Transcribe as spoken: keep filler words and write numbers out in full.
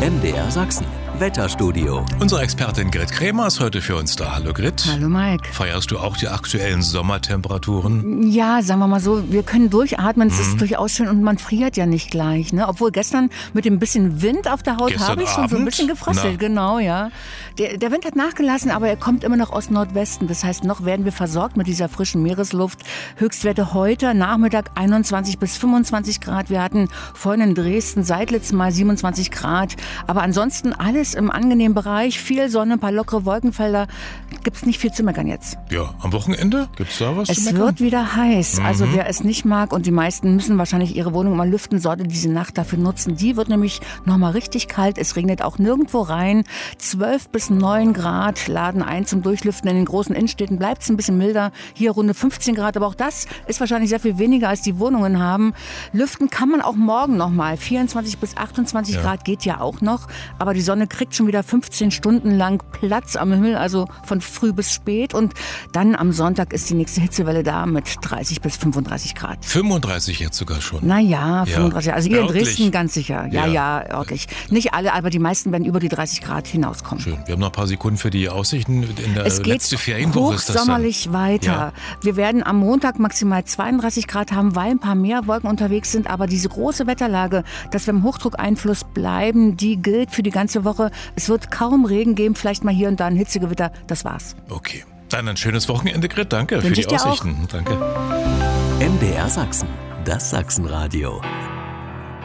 M D R Sachsen. Wetterstudio. Unsere Expertin Grit Krämer ist heute für uns da. Hallo Grit. Hallo Mike. Feierst du auch die aktuellen Sommertemperaturen? Ja, sagen wir mal so, wir können durchatmen, es Mhm. ist durchaus schön und man friert ja nicht gleich. Ne? Obwohl gestern mit dem bisschen Wind auf der Haut Gestern habe ich schon so ein Abend? bisschen gefröstelt. Na. Genau, ja. Der, der Wind hat nachgelassen, aber er kommt immer noch aus Nordwesten. Das heißt, noch werden wir versorgt mit dieser frischen Meeresluft. Höchstwerte heute, Nachmittag einundzwanzig bis fünfundzwanzig Grad. Wir hatten vorhin in Dresden seit letztem Mal siebenundzwanzig Grad. Aber ansonsten alles im angenehmen Bereich. Viel Sonne, ein paar lockere Wolkenfelder. Gibt es nicht viel zu meckern jetzt. Ja, am Wochenende gibt's da was Es zu meckern? wird wieder heiß. Mhm. Also wer es nicht mag, und die meisten müssen wahrscheinlich ihre Wohnung mal lüften, sollte diese Nacht dafür nutzen. Die wird nämlich nochmal richtig kalt. Es regnet auch nirgendwo rein. zwölf bis neun Grad laden ein zum Durchlüften. In den großen Innenstädten bleibt es ein bisschen milder. Hier runde fünfzehn Grad. Aber auch das ist wahrscheinlich sehr viel weniger, als die Wohnungen haben. Lüften kann man auch morgen nochmal. vierundzwanzig bis achtundzwanzig Ja. Grad geht ja auch noch. Aber die Sonne kriegt schon wieder fünfzehn Stunden lang Platz am Himmel. Also von früh bis spät. Und dann am Sonntag ist die nächste Hitzewelle da mit dreißig bis fünfunddreißig Grad. fünfunddreißig jetzt sogar schon. Naja, fünfunddreißig. Also ihr in Örtlich. Dresden ganz sicher. Ja, Ja. ja, örtlich. Nicht alle, aber die meisten werden über die dreißig Grad hinauskommen. Schön. Wir haben noch ein paar Sekunden für die Aussichten. In der Es geht letzte Ferienwoche ist das dann. hochsommerlich weiter. Ja. Wir werden am Montag maximal zweiunddreißig Grad haben, weil ein paar mehr Wolken unterwegs sind. Aber diese große Wetterlage, dass wir im Hochdruckeinfluss bleiben, die gilt für die ganze Woche. Es wird kaum Regen geben, vielleicht mal hier und da ein Hitzegewitter. Das war's. Okay. Dann ein schönes Wochenende, Grit. Danke für Wünsche die ich dir auch. Aussichten. Danke. M D R Sachsen. Das Sachsenradio.